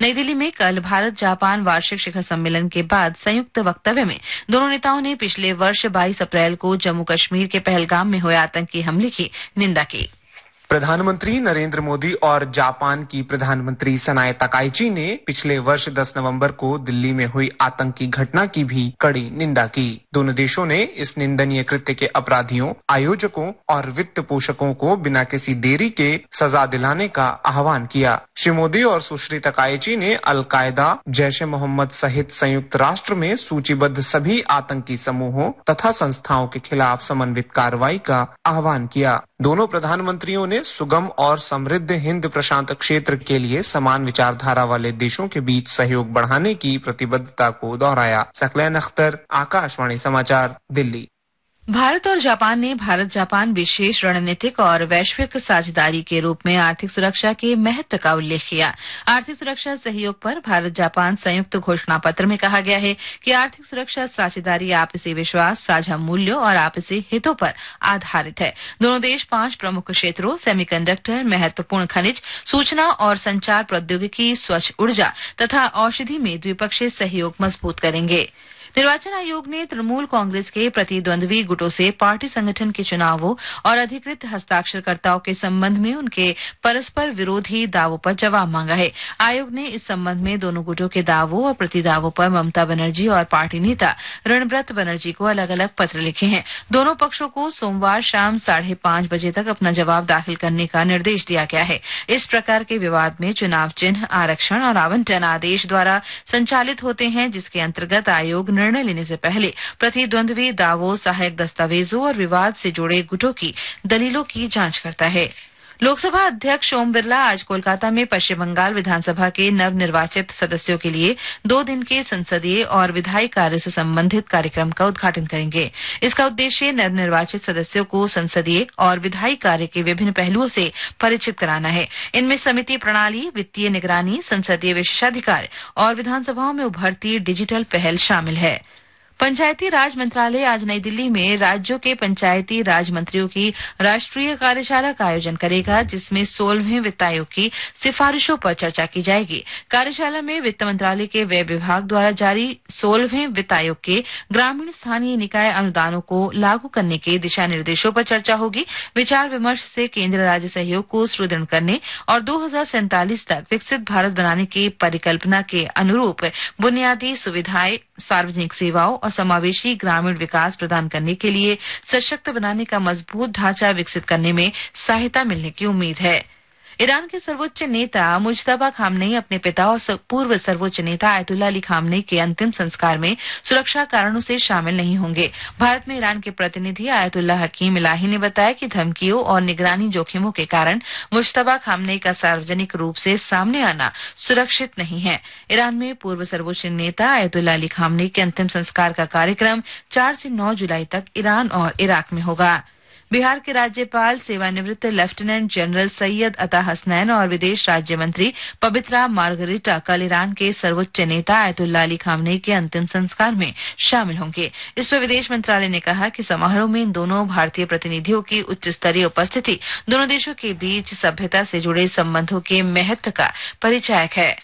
नई दिल्ली में कल भारत जापान वार्षिक शिखर सम्मेलन के बाद संयुक्त वक्तव्य में दोनों नेताओं ने पिछले वर्ष 22 अप्रैल को जम्मू कश्मीर के पहलगाम में हुए आतंकी हमले की निंदा की। प्रधानमंत्री नरेंद्र मोदी और जापान की प्रधानमंत्री सनाए तकाइची ने पिछले वर्ष 10 नवंबर को दिल्ली में हुई आतंकी घटना की भी कड़ी निंदा की। दोनों देशों ने इस निंदनीय कृत्य के अपराधियों, आयोजकों और वित्त पोषकों को बिना किसी देरी के सजा दिलाने का आह्वान किया। श्री मोदी और सुश्री तकाइची ने अल-कायदा, जैश-ए-मोहम्मद सहित संयुक्त राष्ट्र में सूचीबद्ध सभी आतंकी समूहों तथा संस्थाओं के खिलाफ समन्वित कार्रवाई का आह्वान किया। दोनों प्रधानमंत्रियों ने सुगम और समृद्ध हिंद प्रशांत क्षेत्र के लिए समान विचारधारा वाले देशों के बीच सहयोग बढ़ाने की प्रतिबद्धता को दोहराया। सकलैन अख्तर, आकाशवाणी समाचार, दिल्ली। भारत और जापान ने भारत जापान विशेष रणनीतिक और वैश्विक साझेदारी के रूप में आर्थिक सुरक्षा के महत्व का उल्लेख किया। आर्थिक सुरक्षा सहयोग पर भारत जापान संयुक्त घोषणा पत्र में कहा गया है कि आर्थिक सुरक्षा साझेदारी आपसी विश्वास, साझा मूल्यों और आपसी हितों पर आधारित है। दोनों देश 5 प्रमुख क्षेत्रों सेमीकंडक्टर, महत्वपूर्ण खनिज, सूचना और संचार प्रौद्योगिकी, स्वच्छ ऊर्जा तथा औषधि में द्विपक्षीय सहयोग मजबूत करेंगे। निर्वाचन आयोग ने तृणमूल कांग्रेस के प्रतिद्वंद्वी गुटों से पार्टी संगठन के चुनावों और अधिकृत हस्ताक्षरकर्ताओं के संबंध में उनके परस्पर विरोधी दावों पर जवाब मांगा है। आयोग ने इस संबंध में दोनों गुटों के दावों और प्रतिदावों पर ममता बनर्जी और पार्टी नेता रणब्रत बनर्जी को अलग अलग पत्र लिखे हैं। दोनों पक्षों को सोमवार शाम 5:30 बजे तक अपना जवाब दाखिल करने का निर्देश दिया गया है। इस प्रकार के विवाद में चुनाव चिन्ह, आरक्षण और आवंटन आदेश द्वारा संचालित होते हैं, जिसके अंतर्गत आयोग निर्णय लेने से पहले प्रतिद्वंद्वी दावों, सहायक दस्तावेजों और विवाद से जुड़े गुटों की दलीलों की जांच करता है। लोकसभा अध्यक्ष ओम बिरला आज कोलकाता में पश्चिम बंगाल विधानसभा के नवनिर्वाचित सदस्यों के लिए 2 दिन के संसदीय और विधायी कार्य से संबंधित कार्यक्रम का उद्घाटन करेंगे। इसका उद्देश्य नवनिर्वाचित सदस्यों को संसदीय और विधायी कार्य के विभिन्न पहलुओं से परिचित कराना है। इनमें समिति प्रणाली, वित्तीय निगरानी, संसदीय विशेषाधिकार और विधानसभाओं में उभरती डिजिटल पहल शामिल है। पंचायती राज मंत्रालय आज नई दिल्ली में राज्यों के पंचायती राज मंत्रियों की राष्ट्रीय कार्यशाला का आयोजन करेगा, जिसमें 16वें वित्त आयोग की सिफारिशों पर चर्चा की जाएगी। कार्यशाला में वित्त मंत्रालय के व्यय विभाग द्वारा जारी 16वें वित्त आयोग के ग्रामीण स्थानीय निकाय अनुदानों को लागू करने के दिशा निर्देशों पर चर्चा होगी। विचार विमर्श से केंद्र राज्य सहयोग को सुदृढ़ करने और 2047 तक विकसित भारत बनाने की परिकल्पना के अनुरूप बुनियादी सुविधाएं, सार्वजनिक सेवाओं और समावेशी ग्रामीण विकास प्रदान करने के लिए सशक्त बनाने का मजबूत ढांचा विकसित करने में सहायता मिलने की उम्मीद है। ईरान के सर्वोच्च नेता मुज्तबा खामनेई अपने पिता और पूर्व सर्वोच्च नेता आयतुल्लाह अली खामनेई के अंतिम संस्कार में सुरक्षा कारणों से शामिल नहीं होंगे। भारत में ईरान के प्रतिनिधि आयतुल्लाह हकीम इलाही ने बताया कि धमकियों और निगरानी जोखिमों के कारण मुज्तबा खामनेई का सार्वजनिक रूप से सामने आना सुरक्षित नहीं है। ईरान में पूर्व सर्वोच्च नेता आयतुल्लाह अली खामनेई के अंतिम संस्कार का कार्यक्रम 4 से 9 जुलाई तक ईरान और इराक में होगा। बिहार के राज्यपाल सेवानिवृत्त लेफ्टिनेंट जनरल सैयद अता हसनैन और विदेश राज्य मंत्री पवित्रा मार्गरिटा कल ईरान के सर्वोच्च नेता आयतुल्लाह अली खामनेई के अंतिम संस्कार में शामिल होंगे। इस पर विदेश मंत्रालय ने कहा कि समारोह में इन दोनों भारतीय प्रतिनिधियों की उच्च स्तरीय उपस्थिति दोनों देशों के बीच सभ्यता से जुड़े संबंधों के महत्व का परिचायक है।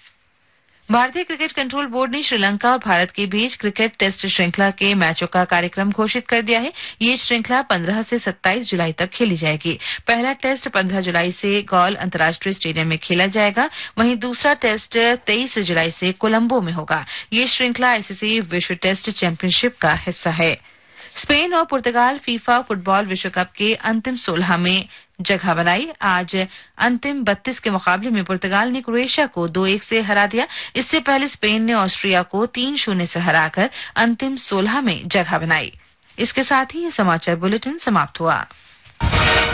भारतीय क्रिकेट कंट्रोल बोर्ड ने श्रीलंका और भारत के बीच क्रिकेट टेस्ट श्रृंखला के मैचों का कार्यक्रम घोषित कर दिया है। ये श्रृंखला 15 से 27 जुलाई तक खेली जाएगी। पहला टेस्ट 15 जुलाई से गौल अंतर्राष्ट्रीय स्टेडियम में खेला जाएगा, वहीं दूसरा टेस्ट 23 जुलाई से कोलंबो में होगा। ये श्रृंखला आईसीसी विश्व टेस्ट चैंपियनशिप का हिस्सा है। स्पेन और पुर्तगाल फीफा फुटबॉल विश्व कप के अंतिम 16 में जगह बनाई। आज अंतिम 32 के मुकाबले में पुर्तगाल ने क्रोएशिया को 2-1 से हरा दिया। इससे पहले स्पेन ने ऑस्ट्रिया को 3-0 से हराकर अंतिम 16 में जगह बनाई। इसके साथ ही ये समाचार बुलेटिन समाप्त हुआ।